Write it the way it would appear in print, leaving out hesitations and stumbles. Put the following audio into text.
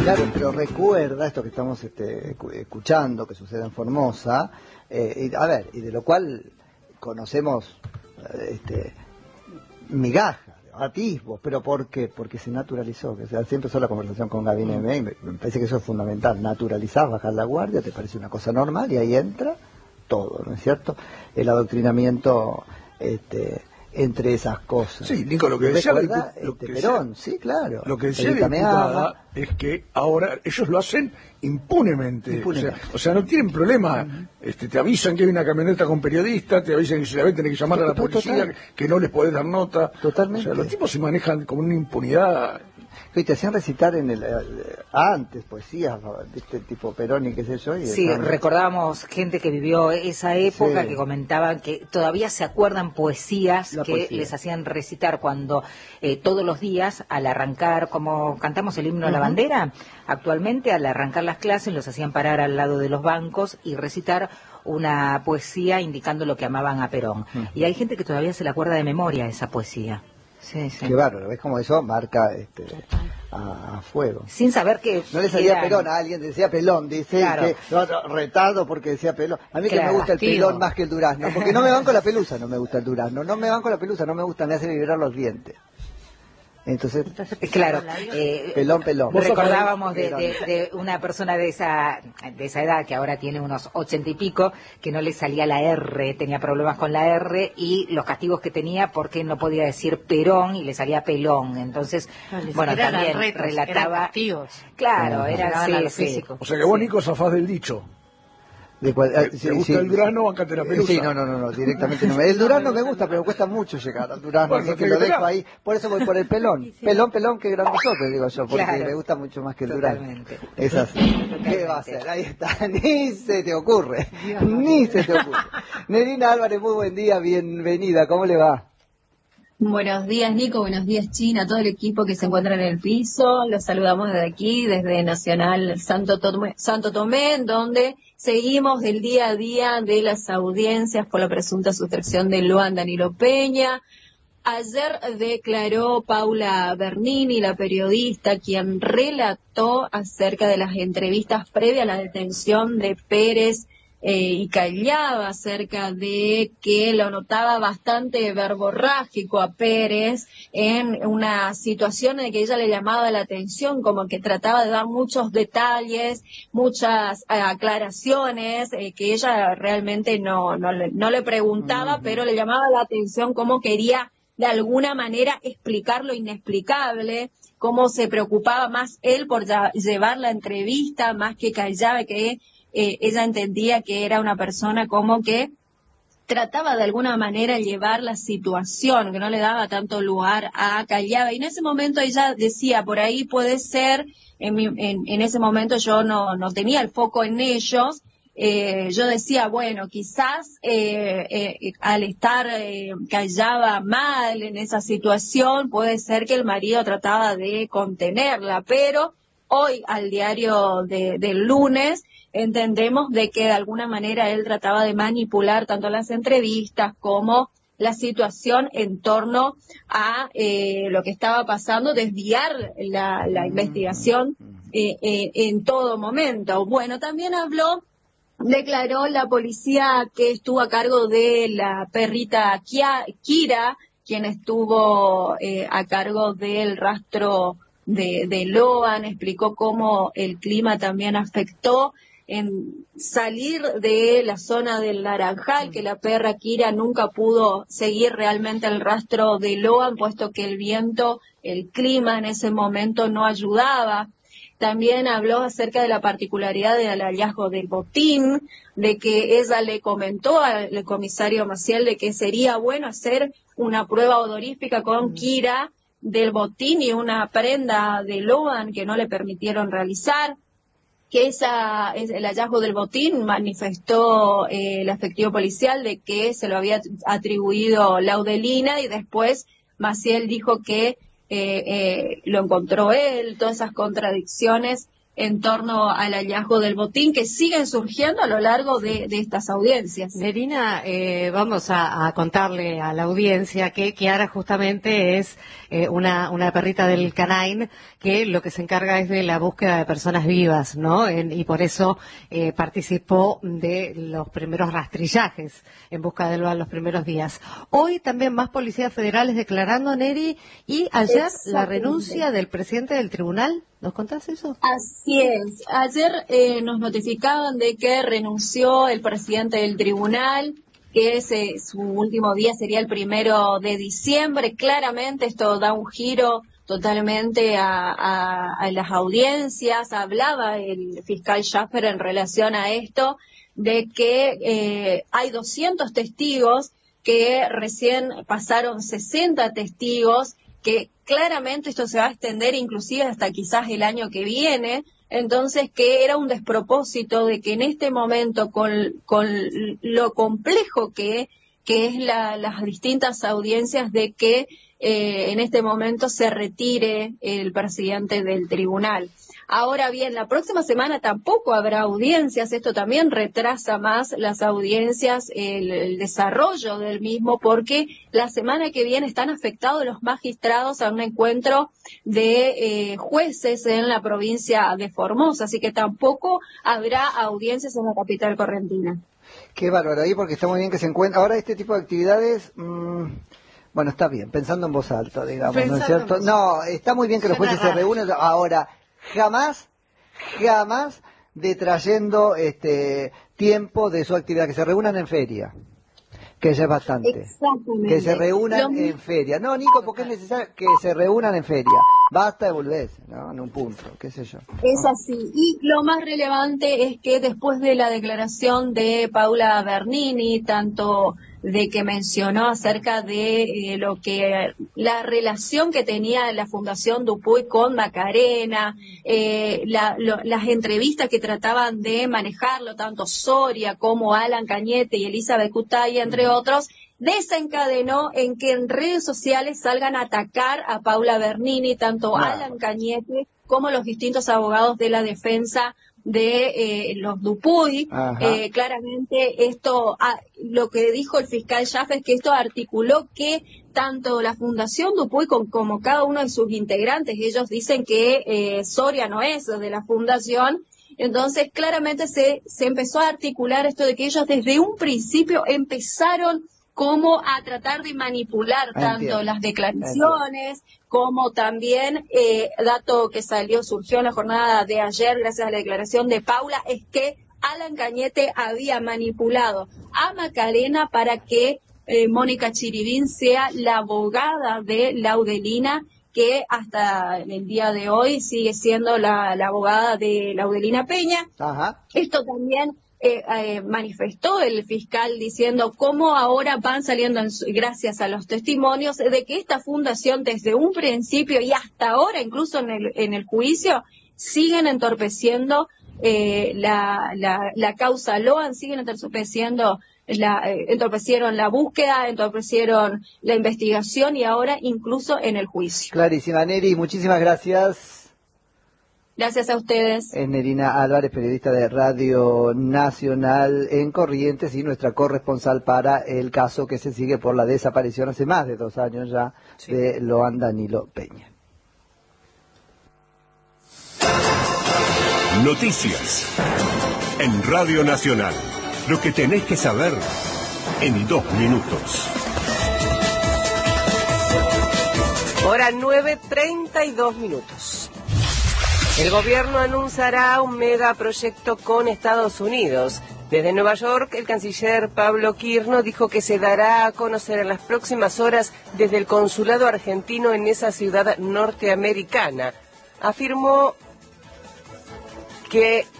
Claro, pero recuerda esto que estamos escuchando, que sucede en Formosa, y de lo cual conocemos migajas, atisbos, pero ¿por qué? Porque se naturalizó. O sea, siempre empezó la conversación con Gaby Nemé, y me parece que eso es fundamental. Naturalizar, bajar la guardia, te parece una cosa normal, y ahí entra todo, ¿no es cierto? El adoctrinamiento entre esas cosas. Sí, Nico, lo que decía Perón, sí, claro. Lo que decía la diputada es que ahora ellos lo hacen impunemente. O sea, no tienen problema. Te avisan que hay una camioneta con periodistas, te avisan que si la ven tenés que llamar a la policía, que no les podés dar nota. Totalmente. O sea, los tipos se manejan con una impunidad. Y te hacían recitar antes poesías de este tipo Perón y qué sé yo. Sí, recordábamos gente que vivió esa época, sí, que comentaban que todavía se acuerdan poesías les hacían recitar cuando todos los días al arrancar, como cantamos el himno a la bandera, actualmente al arrancar las clases los hacían parar al lado de los bancos y recitar una poesía indicando lo que amaban a Perón. Y hay gente que todavía se le acuerda de memoria esa poesía. Sí, sí. Qué bárbaro, ¿ves cómo eso marca a fuego? Sin saber que... No le salía Perón, a alguien decía pelón, dice, claro, retado porque decía pelón. A mí que me gusta el pelón más que el durazno, porque no me van con la pelusa, no me gusta el durazno, no me van con la pelusa, no me gusta, me hace vibrar los dientes. Entonces claro, pelón. Recordábamos de una persona de esa edad que ahora tiene unos 80 y pico, que no le salía la R, tenía problemas con la R y los castigos que tenía porque no podía decir Perón y le salía pelón. Entonces, bueno, también relataba. Claro, era físico. O sea que vos, Nico, zafás del dicho. ¿Te gusta el durazno o bancate la pelusa? Sí, no, directamente no. El durazno me gusta, pero me cuesta mucho llegar al durazno, así que lo dejo ahí. Por eso voy por el pelón. Pelón, que grandosote, digo yo, porque me gusta mucho más que el durazno. Es así. ¿Qué va a hacer? Ahí está, ni se te ocurre. Nerina Álvarez, muy buen día, bienvenida, ¿cómo le va? Buenos días, Nico, buenos días, China, todo el equipo que se encuentra en el piso. Los saludamos desde aquí, desde Nacional Santo Tomé, en donde seguimos el día a día de las audiencias por la presunta sustracción de Luan Danilo Peña. Ayer declaró Paula Bernini, la periodista, quien relató acerca de las entrevistas previas a la detención de Pérez y callaba acerca de que lo notaba bastante verborrágico a Pérez en una situación en que ella le llamaba la atención, como que trataba de dar muchos detalles, muchas aclaraciones, que ella realmente no le preguntaba, pero le llamaba la atención cómo quería de alguna manera explicar lo inexplicable, cómo se preocupaba más él por llevar la entrevista, más que callaba, que ella entendía que era una persona como que trataba de alguna manera llevar la situación, que no le daba tanto lugar a callaba. Y en ese momento ella decía, por ahí puede ser, en ese momento yo no tenía el foco en ellos, yo decía, bueno, quizás al estar callaba mal en esa situación, puede ser que el marido trataba de contenerla, pero hoy al diario del lunes entendemos de que de alguna manera él trataba de manipular tanto las entrevistas como la situación en torno a lo que estaba pasando, desviar la investigación en todo momento. Bueno, también declaró la policía que estuvo a cargo de la perrita Kira, quien estuvo a cargo del rastro de Loan, explicó cómo el clima también afectó en salir de la zona del Naranjal, que la perra Kira nunca pudo seguir realmente el rastro de Loan, puesto que el viento, el clima en ese momento no ayudaba. También habló acerca de la particularidad del hallazgo del botín, de que ella le comentó al comisario Maciel de que sería bueno hacer una prueba odorífica con Kira del botín y una prenda de Loan que no le permitieron realizar, que el hallazgo del botín manifestó el efectivo policial de que se lo había atribuido Laudelina y después Maciel dijo que lo encontró él, todas esas contradicciones en torno al hallazgo del botín que siguen surgiendo a lo largo de estas audiencias. Nerina, vamos a contarle a la audiencia que Kiara justamente es una perrita del Canine que lo que se encarga es de la búsqueda de personas vivas, ¿no? Y por eso participó de los primeros rastrillajes en busca de los primeros días. Hoy también más policías federales declarando, Neri, y ayer la renuncia del presidente del tribunal. ¿Nos contás eso? Así es. Ayer nos notificaban de que renunció el presidente del tribunal, que su último día sería el 1 de diciembre. Claramente esto da un giro totalmente a las audiencias. Hablaba el fiscal Schaffer en relación a esto, de que hay 200 testigos, que recién pasaron 60 testigos, que claramente esto se va a extender inclusive hasta quizás el año que viene. Entonces, que era un despropósito de que en este momento, con lo complejo que es las distintas audiencias, de que en este momento se retire el presidente del tribunal. Ahora bien, la próxima semana tampoco habrá audiencias. Esto también retrasa más las audiencias, el desarrollo del mismo, porque la semana que viene están afectados los magistrados a un encuentro de jueces en la provincia de Formosa, así que tampoco habrá audiencias en la capital correntina. Qué bárbaro ahí, porque está muy bien que se encuentre. Ahora este tipo de actividades... Bueno, está bien, pensando en voz alta, digamos, ¿no es cierto? No, está muy bien que los jueces se reúnen. Ahora, jamás detrayendo tiempo de su actividad, que se reúnan en feria, que ya es bastante. Exactamente. Que se reúnan en feria. No, Nico, porque es necesario que se reúnan en feria. Basta de volverse, ¿no? En un punto, qué sé yo. Es así. Y lo más relevante es que después de la declaración de Paula Bernini, tanto de que mencionó acerca de la relación que tenía la Fundación Dupuy con Macarena, las entrevistas que trataban de manejarlo, tanto Soria como Alan Cañete y Elizabeth Cutaya, entre otros, desencadenó en que en redes sociales salgan a atacar a Paula Bernini, tanto Alan Cañete como los distintos abogados de la defensa de los Dupuy. Claramente esto, lo que dijo el fiscal Schaffer es que esto articuló que tanto la Fundación Dupuy como cada uno de sus integrantes, ellos dicen que Soria no es de la fundación. Entonces claramente se empezó a articular esto de que ellos desde un principio empezaron como a tratar de manipular tanto las declaraciones como también, dato que surgió en la jornada de ayer gracias a la declaración de Paula, es que Alan Cañete había manipulado a Macarena para que Mónica Chiribín sea la abogada de Laudelina, que hasta el día de hoy sigue siendo la abogada de Laudelina Peña. Esto también manifestó el fiscal diciendo cómo ahora van saliendo, gracias a los testimonios, de que esta fundación desde un principio y hasta ahora, incluso en el juicio, siguen entorpeciendo la causa Loan, siguen entorpeciendo entorpecieron la búsqueda, entorpecieron la investigación y ahora incluso en el juicio. Clarísima, Neri, muchísimas gracias. Gracias a ustedes. Es Nerina Álvarez, periodista de Radio Nacional en Corrientes y nuestra corresponsal para el caso que se sigue por la desaparición hace más de 2 años ya de Loan Danilo Peña. Noticias en Radio Nacional. Lo que tenés que saber en 2 minutos. Hora 9:32. El gobierno anunciará un megaproyecto con Estados Unidos. Desde Nueva York, el canciller Pablo Quirno dijo que se dará a conocer en las próximas horas desde el consulado argentino en esa ciudad norteamericana. Afirmó que